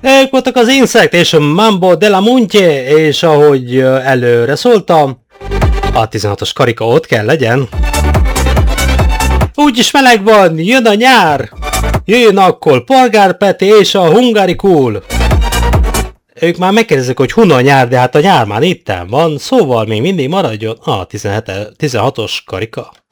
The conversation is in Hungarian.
Ők voltak az Insect és a Mambo de la Munche, és ahogy előre szóltam, a 16-os karika ott kell legyen. Úgyis meleg van, jön a nyár! Jöjjön akkor Polgár Peti és a Hungarikul! Ők már megkérdezik, hogy hun a nyár, de hát a nyár már itten van, szóval még mindig maradjon a 16-os karika.